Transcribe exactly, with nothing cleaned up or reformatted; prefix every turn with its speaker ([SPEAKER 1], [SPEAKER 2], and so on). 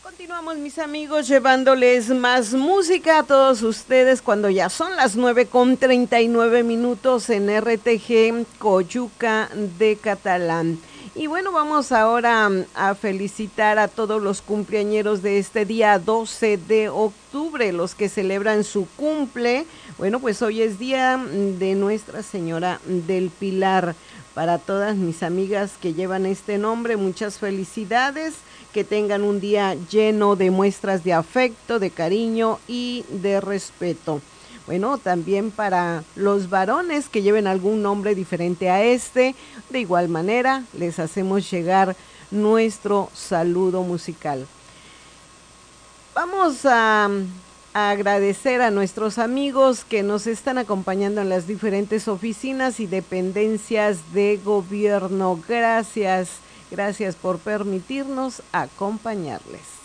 [SPEAKER 1] Continuamos, mis amigos, llevándoles más música a todos ustedes cuando ya son las nueve con treinta y nueve minutos en R T G Coyuca de Catalán. Y bueno, vamos ahora a felicitar a todos los cumpleañeros de este día doce de octubre, los que celebran su cumple. Bueno, pues hoy es día de Nuestra Señora del Pilar. Para todas mis amigas que llevan este nombre, muchas felicidades, que tengan un día lleno de muestras de afecto, de cariño y de respeto. Bueno, también para los varones que lleven algún nombre diferente a este, de igual manera les hacemos llegar nuestro saludo musical. Vamos a, a agradecer a nuestros amigos que nos están acompañando en las diferentes oficinas y dependencias de gobierno. Gracias, gracias por permitirnos acompañarles.